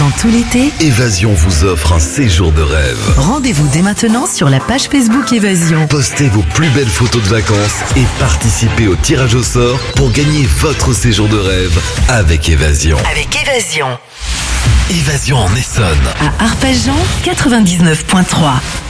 Durant tout l'été, Évasion vous offre un séjour de rêve. rendez-vous dès maintenant sur la page Facebook Évasion. Postez vos plus belles photos de vacances et participez au tirage au sort pour gagner votre séjour de rêve avec Évasion. Avec Évasion. Évasion en Essonne. À Arpajon, 99.3.